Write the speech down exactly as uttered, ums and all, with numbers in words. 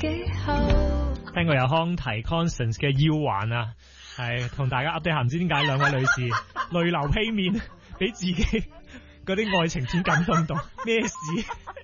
幾好。 聽過有康提 Constance 嘅腰環啊，係同大家 update 下，唔知點解兩位女士淚流披面，俾自己嗰啲愛情片感動到咩事？